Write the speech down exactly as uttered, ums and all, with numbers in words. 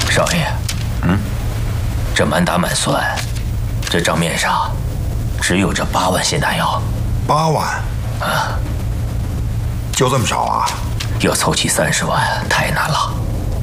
少爷，嗯，这满打满算，这账面上只有这八万现大药。 八万？ 啊， 就这么少啊？ 要凑齐三十万太难了。